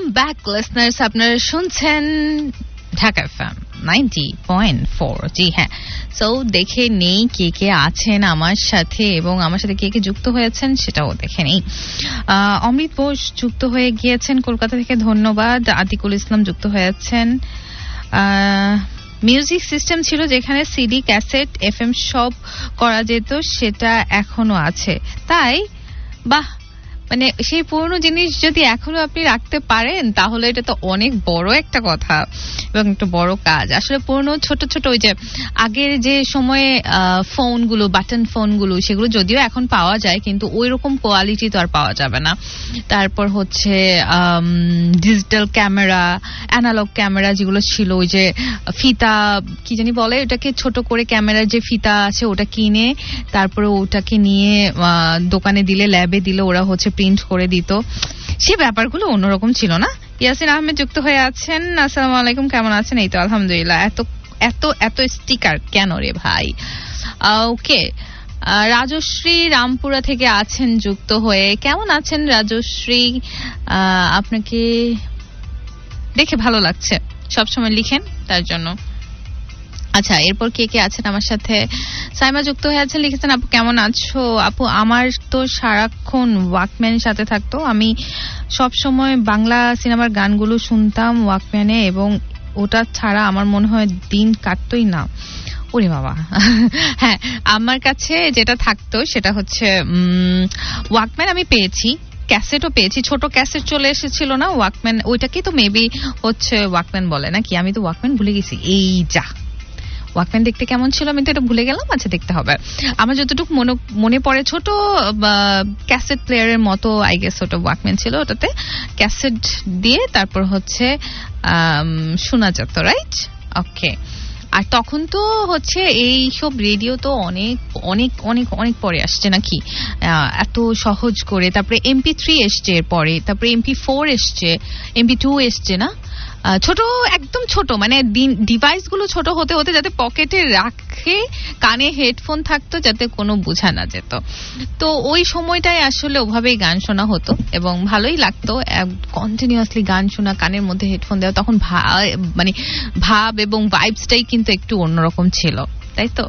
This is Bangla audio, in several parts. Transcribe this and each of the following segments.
ব্যাক লিসনার্স, আপনারা শুনছেন ঢাকা এফএম 90.4। জি হ্যাঁ, সো দেখে নেই কে কে আছেন আমার সাথে এবং আমার সাথে কে কে যুক্ত হয়েছেন সেটাও দেখে নেই। অমৃত বোস যুক্ত হয়ে গিয়েছেন কলকাতা থেকে, ধন্যবাদ। আতিকুল ইসলাম যুক্ত হয়েছেন। মিউজিক সিস্টেম ছিল যেখানে সিডি, ক্যাসেট, এফএম সব করা যেত, সেটা এখনো আছে। তাই বাহ, মানে সেই পুরনো জিনিস যদি এখনো আপনি রাখতে পারেন তাহলে এটা তো অনেক বড় একটা কথা এবং একটা বড় কাজ। আসলে পুরনো ছোট ছোট ওই যে আগের যে সময়ে ফোনগুলো, বাটন ফোনগুলো, সেগুলো যদিও এখন পাওয়া যায় কিন্তু ওই রকম কোয়ালিটি তো আর পাওয়া যাবে না। তারপর হচ্ছে ডিজিটাল ক্যামেরা, অ্যানালগ ক্যামেরা যেগুলো ছিল, ওই যে ফিতা কি জানি বলে ওটাকে, ছোট করে ক্যামেরার যে ফিতা আছে ওটা কিনে তারপরে ওটাকে নিয়ে দোকানে দিলে, ল্যাবে দিলে ওরা হচ্ছে প্রিন্ট করে দিত। সেই ব্যাপারগুলো অন্যরকম ছিল না? ইয়াসিন আহমেদ যুক্ত হয়ে আছেন, আসসালামু আলাইকুম, কেমন আছেন? এই তো আলহামদুলিল্লাহ। এত এত এত স্টিকার কেন রে ভাই? ওকে, রাজশ্রী রামপুরা থেকে আছেন যুক্ত হয়ে, কেমন আছেন রাজশ্রী? আপনাকে দেখে ভালো লাগছে, সবসময় লিখেন তার জন্য। আচ্ছা, এরপর কে কে আছেন আমার সাথে? সাইমা যুক্ত হয়ে আছেন, লিখেছেন আপু কেমন আছো? আপু আমার তো সারাক্ষণ ওয়াকম্যানের সাথে থাকতো, আমি সব সময় বাংলা সিনেমার গানগুলো শুনতাম ওয়াকম্যানে এবং ওটা ছাড়া আমার মনে হয় দিন কাটতোই না। ওরে বাবা। হ্যাঁ, আমার কাছে যেটা থাকতো সেটা হচ্ছে ওয়াকম্যান আমি পেয়েছি, ক্যাসেটও পেয়েছি, ছোট ক্যাসেট চলে এসেছিল না ওয়াকম্যান, ওইটাকে তো মেবি হচ্ছে ওয়াকম্যান বলে নাকি, আমি তো ওয়াকম্যান ভুলে গেছি। এই যা, ওয়াকম্যান দেখতে কেমন ছিল আমি তো এটা ভুলে গেলাম। আচ্ছা, দেখতে হবে। আমার যতটুকু মনে পড়ে ছোট ক্যাসেট প্লেয়ারের মতো আই গেস ওটা ওয়াকম্যান ছিল, ওটাতে ক্যাসেট দিয়ে তারপর হচ্ছে শোনা যেত, রাইট? ওকে। আর তখন তো হচ্ছে এই সব রেডিও তো অনেক অনেক অনেক অনেক পরে আসছে নাকি, এত সহজ করে। তারপরে MP3 এসছে পরে, তারপরে MP4 এসছে, MP2 এসছে না? ছোট, একদম ছোট, মানে ডিভাইস গুলো ছোট হতে হতে যাতে পকেটে রাখে, কানে হেডফোন থাকতো যাতে কোনো বোঝা না যেত। তো ওই সময়টায় আসলে ওভাবেই গান শোনা হতো এবং ভালোই লাগতো কন্টিনিউয়াসলি গান শোনা, কানের মধ্যে হেডফোন দেওয়া। তখন মানে ভাব এবং ভাইবসটাই কিন্তু একটু অন্যরকম ছিল, তাই তো?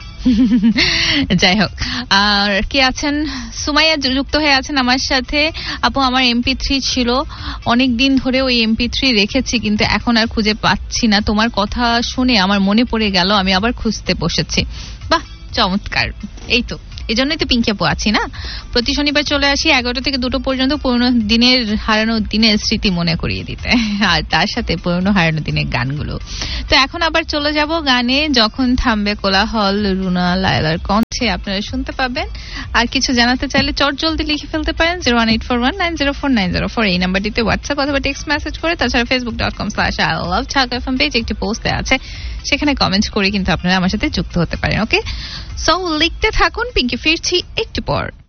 যাই হোক, আর কে আছেন? সুমাইয়া যুক্ত হয়ে আছেন আমার সাথে। আপু আমার MP3 ছিল, অনেক দিন ধরে ওই MP3 রেখেছি কিন্তু এখন আর খুঁজে পাচ্ছি না। তোমার কথা শুনে আমার মনে পড়ে গেল, আমি আবার খুঁজতে বসেছি। বাহ, চমৎকার। এই তো, এই জন্যই তো পিঙ্কি আপু আছি না, প্রতি শনিবার চলে আসি 11টা থেকে 2টো পর্যন্ত পুরনো দিনের, হারানো দিনের স্মৃতি মনে করিয়ে দিতে, আর তার সাথে পুরনো হারানো দিনের গানগুলো। তো এখন আবার চলে যাব গানে, যখন থামবে কোলাহল, রুনা লায়লার কণ্ঠে আপনারা শুনতে পাবেন। আর কিছু জানাতে চাইলে চট জলদি লিখে ফেলতে পারেন 01841904904 এই নাম্বারটিতে হোয়াটসঅ্যাপ অথবা টেক্সট মেসেজ করে। তাছাড়া facebook.com/ilovechakfm পেজে একটি পোস্ট আছে, সেখানে কমেন্ট করে কিন্তু আপনারা আমার সাথে যুক্ত হতে পারেন। ওকে, সো লিখতে থাকুন, পিঙ্কি ফিরছি একটু পর।